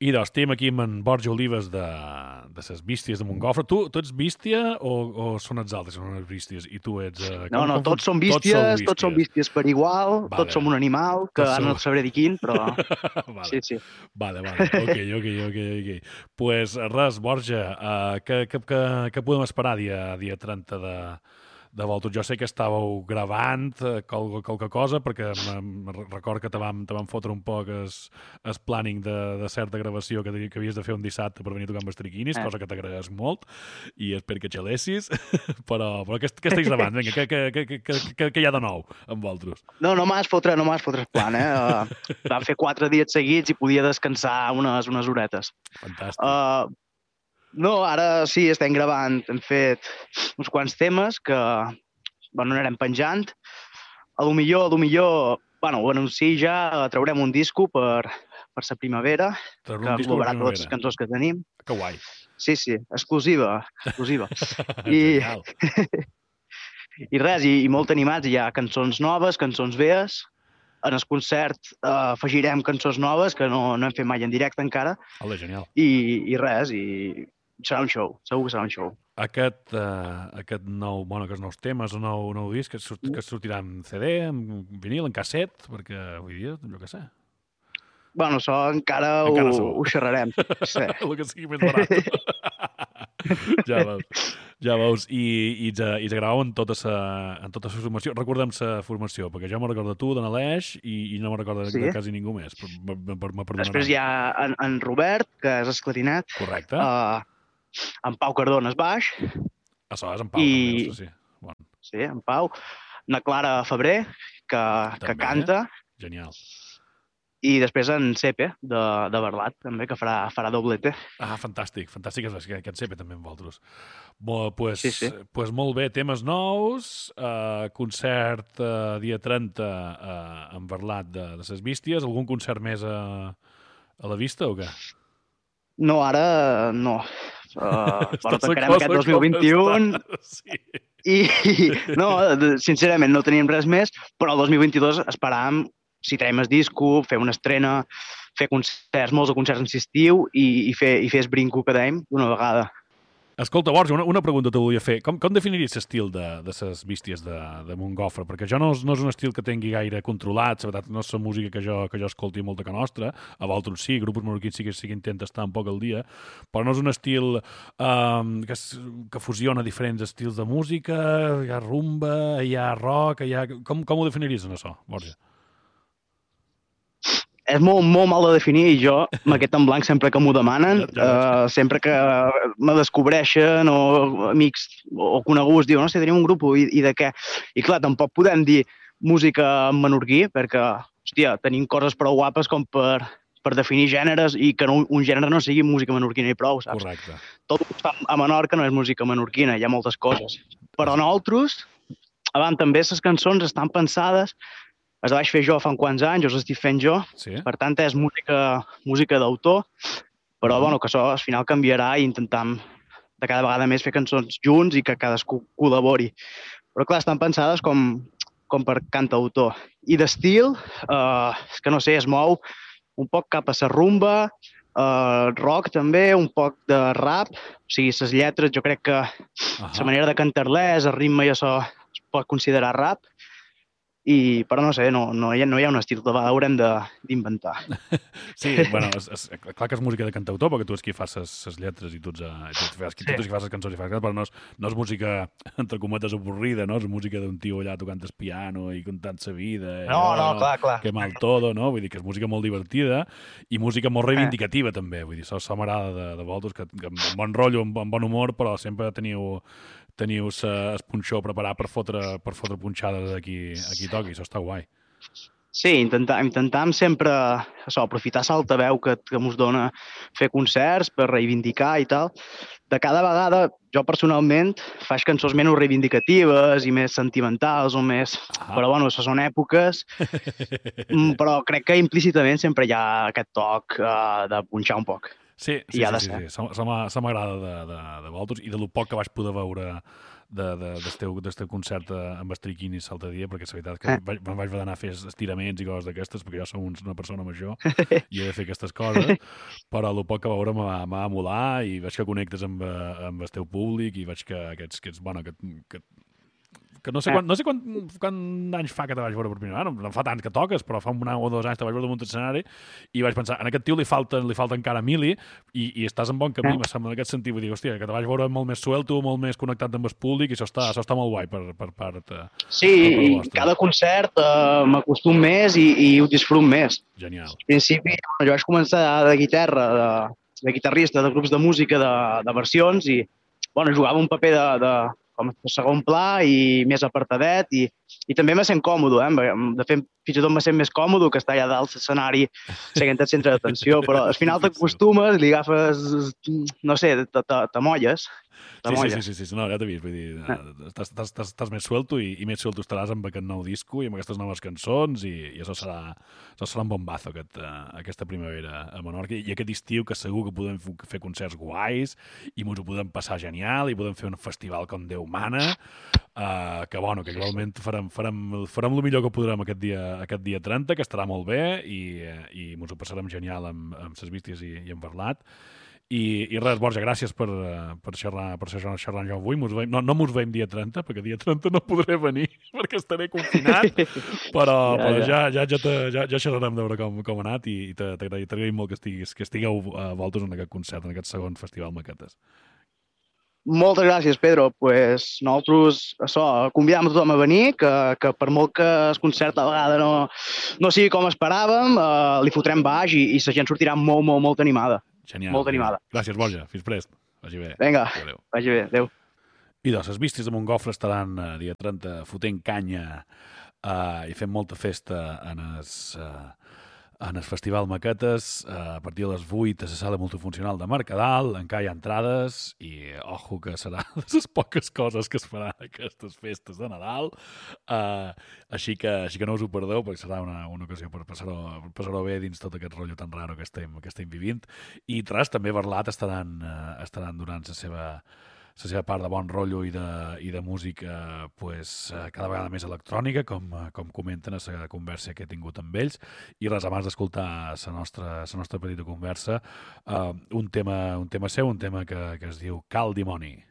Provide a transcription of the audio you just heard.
estem aquí amb en Borja Olives de les Bísties de Montgofre. Tu ets bístia o són els altres que són les bísties? I tu ets... No, tots som bísties per igual, vale. Tots som un animal, que ara no sabré dir quin, però... vale. Sí. Vale, ok. Pues res, Borja, què podem esperar dia 30 de Voltos? Jo sé que estàveu gravant qualque cosa, perquè record que te vam fotre un poc el planning de certa gravació que havies de fer un dissabte per venir a tocar amb els Triquinis, cosa que t'agraeix molt, i espero que xalessis, però què estàs gravant? Vinga, què hi ha de nou amb Voltos? No m'has fotre el plan, Vam fer 4 dies seguits i podia descansar unes horetes. Fantàstic. No, ara sí, estem gravant. Hem fet uns quants temes que anirem penjant. A lo millor, ho anuncio ja, traurem un disco per la primavera, que englobarà totes les cançons que tenim. Que guai. Sí, exclusiva. I res, i molt animats. Hi ha cançons noves, cançons vees. En el concert afegirem cançons noves que no hem fet mai en directe encara. Hola, genial. I res, serà un show, segur que serà un show. Aquest nou, aquests nous temes, un nou disc que sortirà en CD, en vinil, en casset, perquè vull dir, jo què sé. Això encara ho xerrarem. Sí. El que sigui més barat. Ja veus. I ens agradava en tota la formació. Recorda'm la formació, perquè jo me'n recordo tu, de l'Aleix, i no me'n recordo de quasi ningú més. Després hi ha en Robert, que és el clarinet. Correcte. En Pau Cardona és baix. Això és en Pau, també, ostres, sí. Bon. Sí, en Pau. Na Clara Febrer, que canta. Genial. I després en Sepe, de Barlat, també, que farà doblete. Fantàstic aquest Sepe també amb vosaltres. Pues molt bé, temes nous, concert dia 30 en Barlat de les Bísties. Algun concert més a la vista o què? No, ara no. Tancarem aquest 2021 i no, sincerament no tenim res més, però el 2022 esperàvem, si traiem el disco, fer una estrena, fer concerts, molts de concerts en estiu i fer el brinco que dèiem d'una vegada. Escolta, Borja, una pregunta te volia fer. Com definiries l'estil de les Bísties de Montgofre? Perquè jo no és un estil que tingui gaire controlat, la veritat, no és la música que jo escolti molta que nostra, a vosaltres sí, grups menorquins sí que intenta estar un poc al dia, però no és un estil que fusiona diferents estils de música, hi ha rumba, hi ha rock, Com ho definiries en això, Borja? És molt mal de definir i jo m'aquest en blanc sempre que m'ho demanen, sempre que me descobreixen o amics o coneguts diuen, no sé, tenim un grup i de què? I clar, tampoc podem dir música en menorquí perquè, hòstia, tenim coses prou guapes com per definir gèneres i que un gènere no sigui música menorquina i prou, saps? Correcte. Tot el que està a Menorca no és música menorquina, hi ha moltes coses. Però nosaltres, també les cançons estan pensades. Les vaig fer jo fa uns quants anys, les estic fent jo, per tant és música d'autor, però que això al final canviarà i intentam de cada vegada més fer cançons junts i que cadascú col·labori. Però clar, estan pensades com per cantautor. I d'estil, és que no sé, es mou un poc cap a la rumba, rock també, un poc de rap, o sigui, les lletres jo crec que la manera de cantar-les, el ritme i això es pot considerar rap, però no sé, no hi ha un estil, de vegades haurem d'inventar. Sí, bueno, clar que és música de cantautor, perquè tu és qui fas les lletres i tu ets qui fas les cançons, però no és música, entre cometes, avorrida, no? És música d'un tio allà tocant el piano i contant sa vida. Clar. Que mal todo, no? Vull dir que és música molt divertida i música molt reivindicativa, també. Vull dir, això m'agrada de vosaltres, que amb bon rotllo, amb bon humor, però sempre teniu el punxó preparat per fotre punxades aquí toqui, això està guai. Sí, intentam sempre aprofitar l'altaveu que ens dona fer concerts per reivindicar i tal. De cada vegada, jo personalment faig cançons menys reivindicatives i més sentimentals o més... Però bueno, això són èpoques, però crec que implícitament sempre hi ha aquest toc de punxar un poc. Sí. Se m'agrada de vosaltres i de lo poc que vaig poder veure del teu concert amb Estriquini l'altre dia, perquè és veritat que me'n vaig anar a fer estiraments i coses d'aquestes, perquè jo som una persona major i he de fer aquestes coses, però el poc que veure m'ha emular i veig que connectes amb el teu públic i veig que no sé quant anys fa que te vaig veure per primera vegada, no fa tant que toques, però fa un any o 2 anys te vaig veure damunt l'escenari i vaig pensar, en aquest tio li falta encara mili i estàs en bon camí, m'assembla, en aquest sentit. Vull dir, hòstia, que te vaig veure molt més suelto, molt més connectat amb el públic i això està molt guai per part Sí, i cada concert m'acostum més i ho disfruto més. Genial. Al principi, jo vaig començar de guitarra, de guitarrista de grups de música de versions i jugava un paper com a segon pla i més apartadet i també me sent còmode, de fet fins i tot me sent més còmode que estar allà dalt l'escenari seguint el centre d'atenció, però al final t'acostumes, li agafes, no sé, t'amolles. Sí, no, ja t'he vist, vull dir, estàs més suelto i més suelto estaràs amb aquest nou disco i amb aquestes noves cançons i això serà un bombazo aquesta primavera a Menorca i aquest estiu que segur que podem fer concerts guais i ens ho podem passar genial i podem fer un festival com Déu mana, que igualment farem el millor que podrem aquest dia 30, que estarà molt bé i ens ho passarem genial amb ses Bísties i amb Verlat. I res, Borja, gràcies per xerrar amb jo avui. No mos veiem dia 30, perquè dia 30 no podré venir, perquè estaré confinat, però ja xerrarem de veure com ha anat i t'agraïm molt que estigueu a voltes en aquest concert, en aquest segon festival Maquetes. Moltes gràcies, Pedro. Pues nosaltres convidam a tothom a venir, que per molt que el concert a vegada no sigui com esperàvem, li fotrem baix i la gent sortirà molt animada. Genial. Molt animada. Gràcies, Borja. Fins prest. Vagi bé. Vinga, vagi bé. Adéu. I les Bísties de Montgofre estaran dia 30 fotent canya i fent molta festa en el Festival Maquetes a partir de les 8 a la sala multifuncional de Mercadal. Encara hi ha entrades i ojo que serà de les poques coses que es faran aquestes festes de Nadal. Així que no us ho perdeu, perquè serà una ocasió per passar-ho bé dins tot aquest rotllo tan raro que estem vivint. I res, també Verlat estaran donant la seva part de bon rotllo i de música cada vegada més electrònica, com comenten a la conversa que he tingut amb ells. I res, abans d'escoltar la nostra petita conversa, un tema seu, un tema que es diu Cal Dimoni.